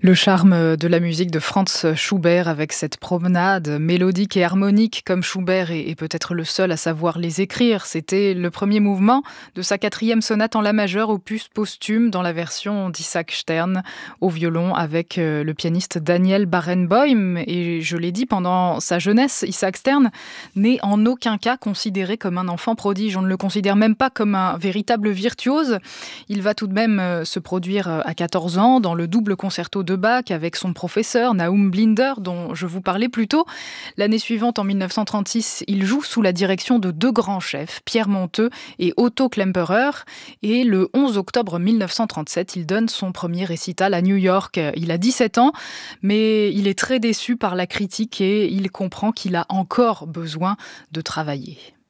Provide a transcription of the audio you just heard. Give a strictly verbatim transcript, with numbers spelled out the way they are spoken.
Le charme de la musique de Franz Schubert avec cette promenade mélodique et harmonique comme Schubert est, est peut-être le seul à savoir les écrire. C'était le premier mouvement de sa quatrième sonate en la majeure, opus posthume dans la version d'Isaac Stern au violon avec le pianiste Daniel Barenboim. Et je l'ai dit, pendant sa jeunesse, Isaac Stern n'est en aucun cas considéré comme un enfant prodige. On ne le considère même pas comme un véritable virtuose. Il va tout de même se produire à quatorze ans dans le double concerto de Bach avec son professeur Naum Blinder dont je vous parlais plus tôt. L'année suivante, en mille neuf cent trente-six, il joue sous la direction de deux grands chefs, Pierre Monteux et Otto Klemperer. Et le onze octobre mille neuf cent trente-sept, il donne son premier récital à New York. Il a dix-sept ans, mais il est très déçu par la critique et il comprend qu'il a encore besoin de travailler.